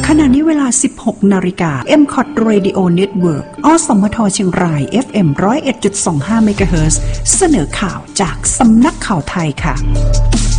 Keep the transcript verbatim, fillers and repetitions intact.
ขณะนี้เวลา สิบหกนาฬิกา เอ็ม ซี โอ ที Radio Network อสมทเชียงราย เอฟ เอ็ม หนึ่งศูนย์เอ็ดจุดสองห้า เมกะเฮิรตซ์ เสนอข่าวจากสำนักข่าวไทยค่ะ